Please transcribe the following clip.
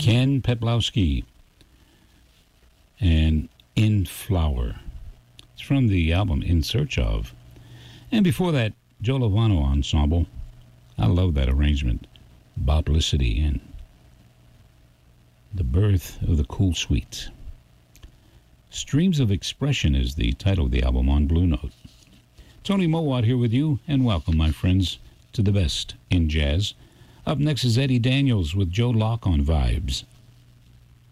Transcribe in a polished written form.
Ken Petlowski, and In Flower. It's from the album In Search Of. And before that, Joe Lovano Ensemble. I love that arrangement. Boblicity and The Birth of the Cool Sweets. Streams of Expression is the title of the album on Blue Note. Tony Mowat here with you, and welcome, my friends, to the best in jazz. Up next is Eddie Daniels with Joe Locke on Vibes.